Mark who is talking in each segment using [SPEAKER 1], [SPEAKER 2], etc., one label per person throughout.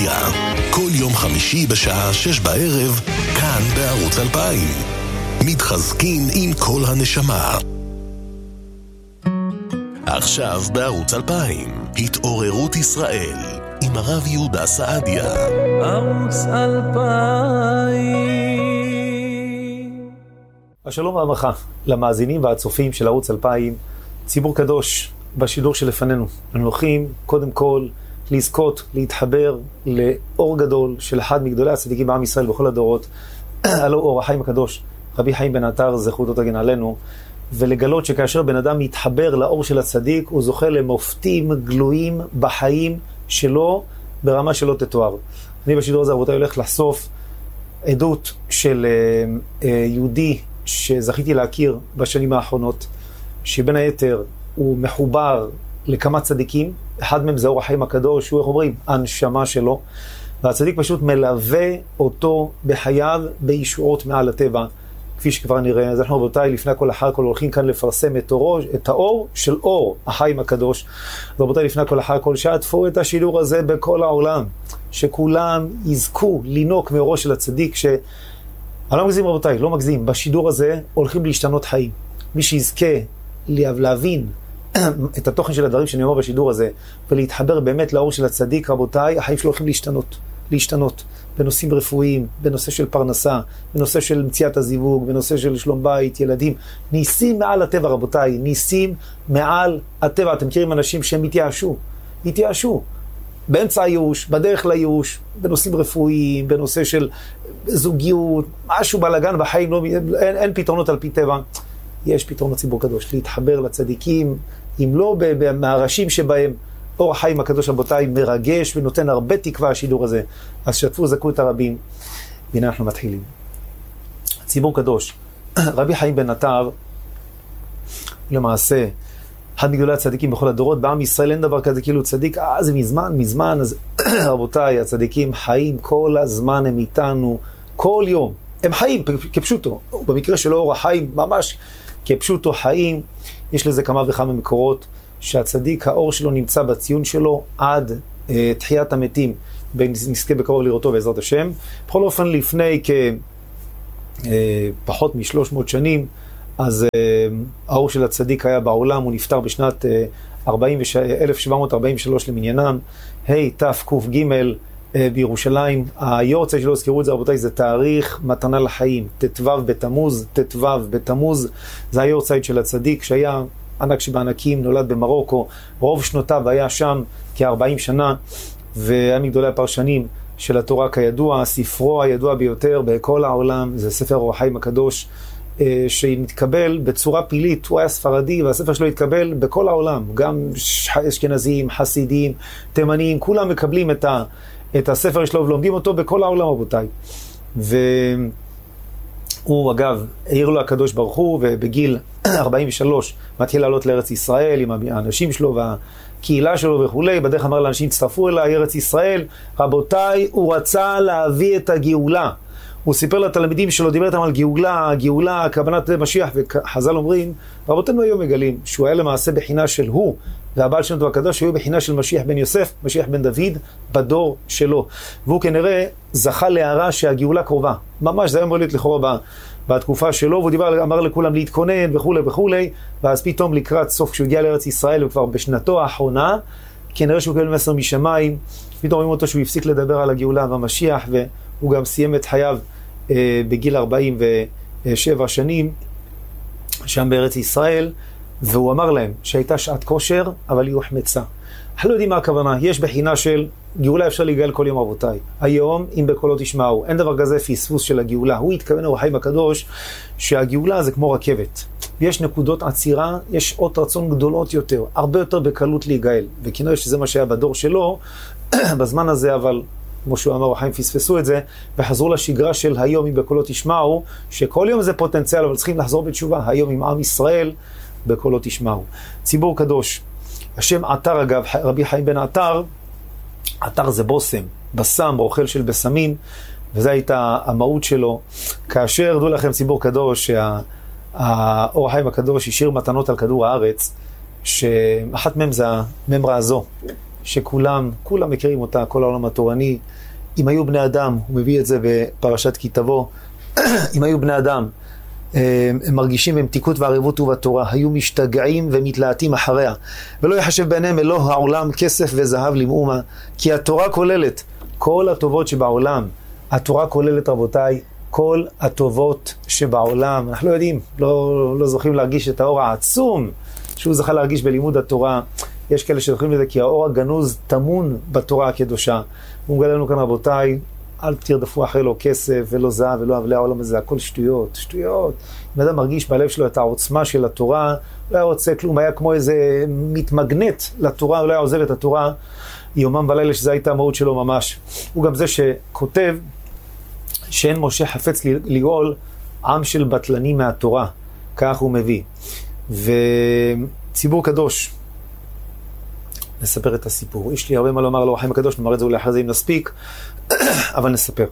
[SPEAKER 1] סעדיה. כל יום חמישי בשעה 6 בערב, כאן בערוץ 2000. מתחזקים עם כל הנשמה. עכשיו בערוץ 2000, התעוררות ישראל, עם הרב יהודה סעדיה.
[SPEAKER 2] ערוץ 2000.
[SPEAKER 3] השלום והברכה למאזינים והצופים של ערוץ 2000, ציבור קדוש בשידור שלפנינו. אנחנו הולכים קודם כל לזכות, להתחבר לאור גדול של אחד מגדולי הצדיקים בעם ישראל בכל הדורות, הלא אור החיים הקדוש, רבי חיים בן עטר זכותו תגן עלינו, ולגלות שכאשר בן אדם מתחבר לאור של הצדיק, הוא זוכה למופתים גלויים בחיים שלו, ברמה שלא תתואר. אני בשידור הזה, רבותיי, הולך לחשוף עדות של יהודי שזכיתי להכיר בשנים האחרונות, שבין היתר הוא מחובר לכמה צדיקים, אחד מהם זה אור החיים הקדוש, שהוא, איך אומרים, הנשמה שלו, והצדיק פשוט מלווה אותו בחייו בישועות מעל הטבע, כפי שכבר נראה. אז אנחנו, רבותיי, לפני הכל אחר הכל הולכים כאן לפרסם את האור של אור החיים הקדוש. רבותיי, לפני הכל אחר הכל שעטפו את השידור הזה בכל העולם, שכולם יזכו לינוק מאורו של הצדיק, אני לא מגזים, רבותיי, לא מגזים, בשידור הזה הולכים להשתנות חיים. מי שיזכה להבין את התוכן של הדברים שאני אומר בשידור הזה, ולהתחבר באמת לאור של הצדיק, רבותיי, החיים שלו הולכים להשתנות בנושאים רפואיים, בנושא של פרנסה, בנושא של מציאת הזיווג, בנושא של שלום בית, ילדים, ניסים מעל הטבע, רבותיי, ניסים מעל הטבע. אתם מכירים אנשים שהם התייאשו באמצע הייאוש, בדרך לייאוש, בנושאים רפואיים, בנושא של זוגיות, משהו בלגן בחיים, אין פתרונות על פי טבע. יש פתרונות, ציבור קדוש, להתחבר לצדיקים, אם לא מהראשים שבהם. אור החיים הקדוש, רבותיי, מרגש ונותן הרבה תקווה השידור הזה. אז שתפו, זכו את הרבים. והנה אנחנו מתחילים. ציבור קדוש, רבי חיים בן עטר, למעשה, אחד מגדולי הצדיקים בכל הדורות, בעם ישראל אין דבר כזה כאילו צדיק, זה מזמן, אז רבותיי, הצדיקים חיים כל הזמן, הם איתנו, כל יום. הם חיים כפשוטו. במקרה של אור החיים, ממש כפשוטו חיים. יש לזה כמה וכמה מקורות, שהצדיק, האור שלו נמצא בציון שלו עד תחיית המתים, נזכה בקרוב לראותו בעזרת השם. בכל אופן, לפני פחות מ-300 שנים, אז האור של הצדיק היה בעולם, הוא נפטר בשנת 1743 למניינם, תק"ג בירושלים. היורצייט שלו, הזכירו את זה, רבותיי, זה תאריך מתנה לחיים, ט"ו בתמוז, זה היורצייט של הצדיק, שהיה ענק שבענקים, נולד במרוקו, רוב שנותיו היה שם כ-40 שנה, והיה מגדולי הפרשנים של התורה כידוע, ספרו הידוע ביותר בכל העולם, זה ספר אור החיים הקדוש, שמתקבל בצורה פילית. הוא היה ספרדי, והספר שלו התקבל בכל העולם, גם אשכנזים, חסידים, תימנים, כולם מקבלים את הספר שלו ולומדים אותו בכל העולם, רבותיי. הוא, אגב, העיר לו הקדוש ברוך הוא, ובגיל 43 מתחיל לעלות לארץ ישראל עם האנשים שלו והקהילה שלו וכולי. בדרך אמר לאנשים, צטרפו אליי ארץ ישראל. רבותיי, הוא רצה להביא את הגאולה. הוא סיפר לתלמידים שלו, דיבר איתם על גאולה, כוונת משיח, וחז"ל אומרים, רבותינו היום מגלים, שהוא היה למעשה בחינה של הוא, והבעל שם טוב הקדוש, שהוא בחינה של משיח בן יוסף, משיח בן דוד, בדור שלו. והוא כנראה זכה להערה שהגאולה קרובה. ממש, זה היה מוליד לכאורה בתקופה שלו, והוא אמר לכולם להתכונן וכולי, ואז פתאום לקראת סוף, כשהוא הגיע לארץ ישראל, וכבר בשנתו האחרונה, כנראה שהוא קיבל מסר משמיים, פתאום רואים אותו שהוא הפסיק לדבר על הגאולה והמשיח, והוא גם סיים את חייו בגיל 47 שנים, שם בארץ ישראל, והוא אמר להם שהייתה שעת כושר, אבל היא הוחמצה. אנחנו לא יודעים מה הכוונה. יש בחינה של גאולה, אפשר להיגאל כל יום, רבותיי. היום, אם בקולות תשמעו, אין דבר כזה פספוס של הגאולה. הוא התכוון אור החיים הקדוש, שהגאולה זה כמו רכבת. יש נקודות עצירה, יש עוד רצון גדולות יותר, הרבה יותר בקלות להיגאל. וכנראה שזה מה שהיה בדור שלו, בזמן הזה, אבל כמו שהוא אמר, החיים פספסו את זה, וחזרו לשגרה של היום אם בקולות תשמעו, שכל יום זה פוטנציאל, אבל צריכים לחזור בתשובה. היום עם עם ישראל, בקולות תשמעו. ציבור קדוש. השם עטר, אגב, רבי חיים בן עטר, עטר זה בוסם, בסם, רוכל של בסמים, וזו הייתה המהות שלו. כאשר, דעו לכם, ציבור קדוש, שהאור החיים הקדוש השאיר מתנות על כדור הארץ, שאחת מהם זה הממרה הזו, שכולם מכירים אותה, כל העולם התורני. אם היו בני אדם, הוא מביא את זה בפרשת כי תבוא, אם היו בני אדם, הם מרגישים במתיקות וערבות ובתורה, היו משתגעים ומתלהטים אחריה, ולא יחשב ביניהם אלוה העולם כסף וזהב למאומה, כי התורה כוללת כל הטובות שבעולם. התורה כוללת, רבותיי, כל הטובות שבעולם. אנחנו לא יודעים, לא זוכים להרגיש את האור העצום שהוא זכה להרגיש בלימוד התורה. יש כאלה שזוכים לזה כי האור הגנוז טמון בתורה הקדושה. הוא מגלה לנו כאן, רבותיי, אל תרדפו אחרי לו כסף ולא זהב ולא אבלי העולם הזה, הכל שטויות. אם אדם מרגיש בלב שלו את העוצמה של התורה, לא היה רוצה כלום, היה כמו איזה מתמגנט לתורה, אולי עוזב את התורה יומם ולילה, שזו הייתה המהות שלו ממש. הוא גם זה שכותב שאין משה חפץ לגאול עם של בטלנים מהתורה, כך הוא מביא. וציבור קדוש, נספר את הסיפור. יש לי הרבה מה לומר על אור החיים הקדוש, נאמר את זה אולי אחרי זה אם נספיק, אבל נספר.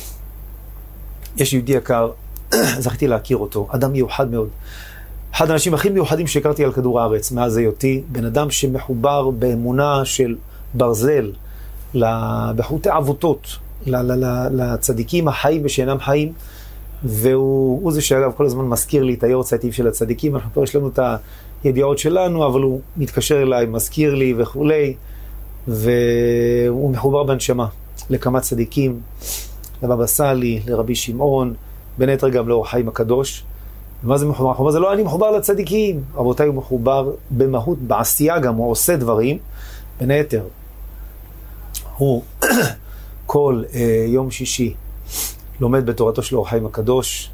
[SPEAKER 3] יש יהודי יקר, זכיתי להכיר אותו, אדם מיוחד מאוד. אחד האנשים הכי מיוחדים שהכרתי על כדור הארץ, מאז היותי, בן אדם שמחובר באמונה של ברזל, בחוטי עבותות, לצדיקים החיים ושאינם חיים, והוא זה שאגב כל הזמן מזכיר לי את היורצייטים של הצדיקים. אנחנו כבר יש לנו את הידיעות שלנו, אבל הוא מתקשר אליי, מזכיר לי וכולי, והוא מחובר בנשמה לכמה צדיקים, לבבא סאלי, לרבי שמעון, בין היתר גם לאור החיים הקדוש. ומה זה מחובר? מחובר זה לא אני מחובר לצדיקים, רבותיי, הוא מחובר במהות, בעשייה גם, הוא עושה דברים. בין היתר הוא כל יום שישי לומד בתורתו של אור החיים הקדוש,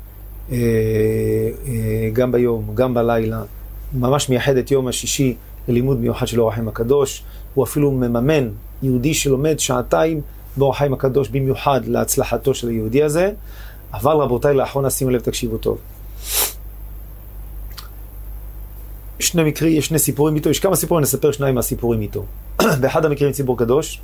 [SPEAKER 3] גם ביום, גם בלילה, ממש מייחד את יום השישי ללימוד מיוחד של אור החיים הקדוש. הוא אפילו מממן יהודי שלומד שעתיים באור החיים הקדוש במיוחד להצלחתו של היהודי הזה. אבל רבותיי, לאחרונה שימו לב, תקשיבו טוב. יש שני סיפורים איתו, יש כמה סיפורים, נספר שניים מהסיפורים איתו. באחד המקרים ציבור קדוש,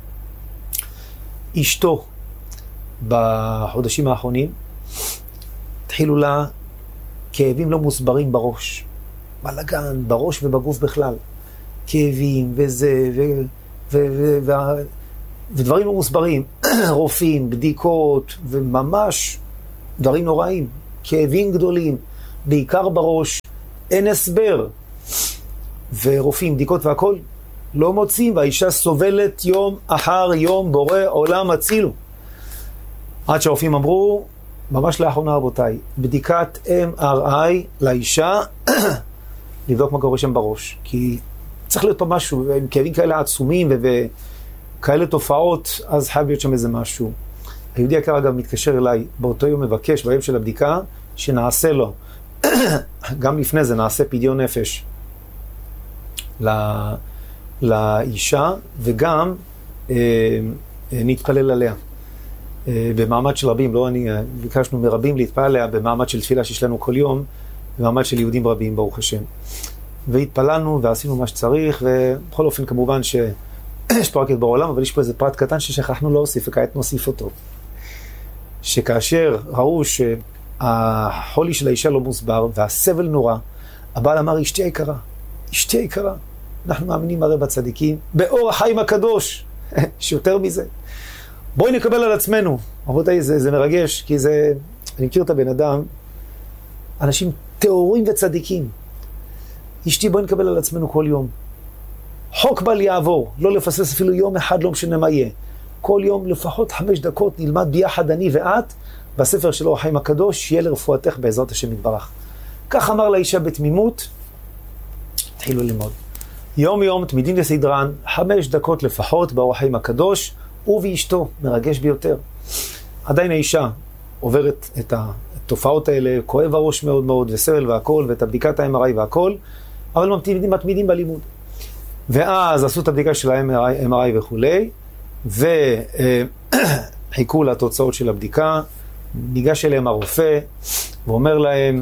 [SPEAKER 3] אשתו בחודשים האחרונים התחילו לה כאבים לא מוסברים בראש, בלגן, בראש ובגוף בכלל, כאבים וזה ודברים לא מוסברים, רופאים, בדיקות, וממש דברים נוראים, כאבים גדולים, בעיקר בראש, אין הסבר, ורופאים, בדיקות והכל לא מוצאים, והאישה סובלת יום אחר יום, בורא עולם הצילו. עד שהרופאים אמרו, ממש לאחרונה רבותיי, בדיקת MRI לאישה, לבדוק מה קורה שם בראש, כי צריך להיות פה משהו, עם כאבים כאלה עצומים וכאלה תופעות, אז חייב להיות שם איזה משהו. היהודי יקר אגב מתקשר אליי, באותו יום מבקש, ביום של הבדיקה, שנעשה לו, גם לפני זה נעשה פדיון נפש לאישה, וגם נתפלל עליה. במעמד של רבים, לא אני, ביקשנו מרבים להתפלל עליה במעמד של תפילה שיש לנו כל יום, במעמד של יהודים רבים, ברוך השם. והתפללנו ועשינו מה שצריך, ובכל אופן כמובן שיש פה רק את בעולם, אבל יש פה איזה פרט קטן ששכחנו להוסיף, וכעת נוסיף אותו. שכאשר ראו שהחולי של האישה לא מוסבר, והסבל נורא, הבעל אמר, אשתי היקרה, אשתי היקרה, אנחנו מאמינים הרי בצדיקים, באור החיים הקדוש, שיותר מזה. בואי נקבל על עצמנו. רבותיי, זה מרגש, כי זה, אני מכיר את הבן אדם, אנשים טהורים וצדיקים. אשתי, בואי נקבל על עצמנו כל יום. חוק בל יעבור, לא לפסס אפילו יום אחד, לא משנה מה יהיה. כל יום לפחות 5 דקות נלמד ביחד אני ואת, בספר של אור החיים הקדוש, שיהיה לרפואתך בעזרת השם יתברך. כך אמר לאישה בתמימות, התחילו ללמוד. יום יום, תמידים לסדרן, 5 דקות לפחות באור החיים הקדוש, הוא ואשתו, מרגש ביותר. עדיין האישה עוברת את התופעות האלה, כואב הראש מאוד מאוד, וסבל והכל, ואת הבדיקת ה-MRI והכל, אבל מתמידים בלימוד. ואז עשו את הבדיקה של ה-MRI וכולי, וחיכו לתוצאות של הבדיקה, ניגש אליהם הרופא, ואומר להם,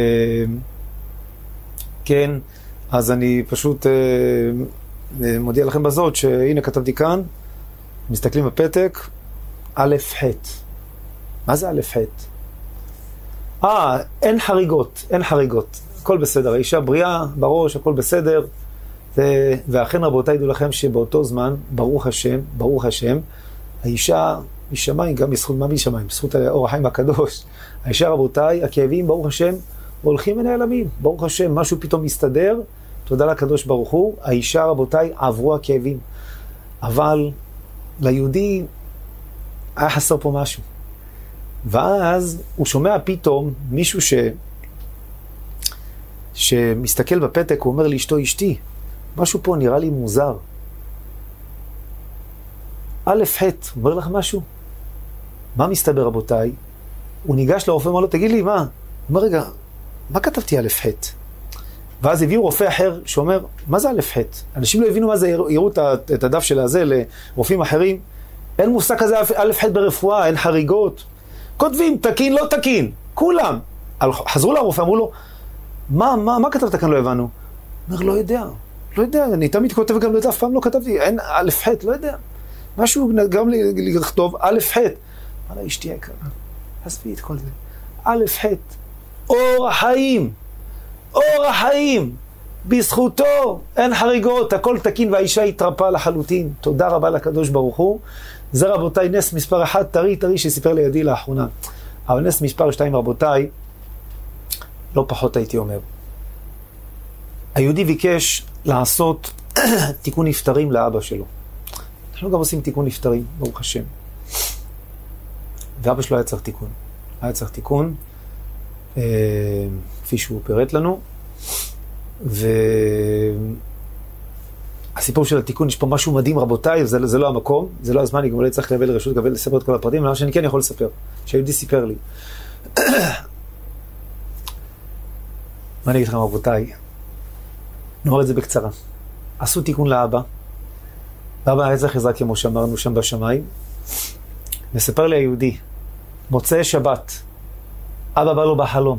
[SPEAKER 3] כן, אז אני פשוט מודיע לכם בזאת, שהנה כתבתי כאן, מסתכלים בפתק, א' ח'. מה זה א' ח'? אין חריגות, אין חריגות. הכל בסדר, האישה בריאה, בראש, הכל בסדר. ואכן רבותיי, ידעו לכם שבאותו זמן, ברוך השם, האישה משמיים, גם בזכות מה משמיים? בזכות אור החיים הקדוש. האישה רבותיי, הכאבים, ברוך השם, הולכים ונעלמים. ברוך השם, משהו פתאום מסתדר, תודה לקדוש ברוך הוא, האישה רבותיי עברו הכאבים. אבל ליהודי היה חסר פה משהו. ואז הוא שומע פתאום מישהו שמסתכל בפתק, הוא אומר לאשתו, אשתי, משהו פה נראה לי מוזר. א' ח', אומר לך משהו? מה מסתבר רבותיי? הוא ניגש לרופא, אומר לו, תגיד לי, מה? הוא אומר, רגע, מה כתבתי א' ח'? ואז הביאו רופא אחר שאומר, מה זה א' ח'? אנשים לא הבינו מה זה, יראו את הדף של הזה לרופאים אחרים. אין מושג כזה א' ח' ברפואה, אין חריגות. כותבים, תקין, לא תקין, כולם. חזרו לרופא, אמרו לו, מה כתבת כאן, לא הבנו? הוא אומר, לא יודע, אני תמיד כותב גם אף פעם לא כתבתי, אין א' ח', לא יודע. משהו גם לכתוב, א' ח'. אמר לה, אשתי יקרה, עזבי את כל זה. א' ח', אור החיים, בזכותו אין חריגות, הכל תקין והאישה התרפאה לחלוטין. תודה רבה לקדוש ברוך הוא. זה רבותיי נס מספר 1, טרי שסיפר לידי לאחרונה. אבל נס מספר 2 רבותיי, לא פחות הייתי אומר. היהודי ביקש לעשות תיקון נפטרים לאבא שלו. אנחנו גם עושים תיקון נפטרים, ברוך השם. ואבא שלו היה צריך תיקון. כפי שהוא פירט לנו. והסיפור של התיקון, יש פה משהו מדהים רבותיי, זה לא המקום, זה לא הזמן, אני גם לא צריך לקבל לרשות, לספר את כל הפרטים, אבל שאני כן יכול לספר, שהיהודי סיפר לי. מה אני אגיד לכם רבותיי? נאמר את זה בקצרה. עשו תיקון לאבא, ואבא היה צריך עזרה כמו שאמרנו שם בשמיים, מספר לי היהודי, מוצאי שבת, אבא בא לו בחלום,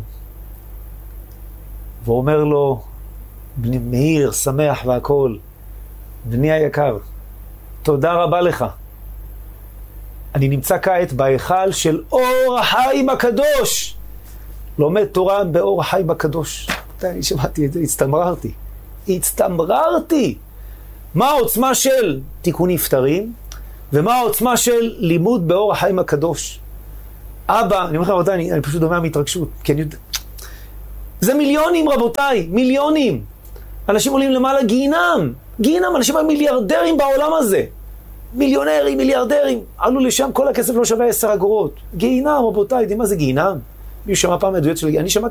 [SPEAKER 3] והוא אומר לו, בני מאיר, שמח והכל, בני היקר, תודה רבה לך. אני נמצא כעת בהיכל של אור החיים הקדוש. לומד תורה באור החיים הקדוש. אני שמעתי את זה, הצטמררתי. מה העוצמה של תיקון נפטרים, ומה העוצמה של לימוד באור החיים הקדוש. אבא, אני אומר לך רבותיי, אני פשוט דומע מהתרגשות, כי אני יודע, זה מיליונים רבותיי, מיליונים. אנשים עולים למעלה גיהינם, אנשים מיליארדרים בעולם הזה. מיליונרים, מיליארדרים, עלו לשם, כל הכסף לא שווה 10 אגורות. גיהינם רבותיי, יודעים מה זה גיהינם? מי שמע פעם עדויות שלי, אני שמעתי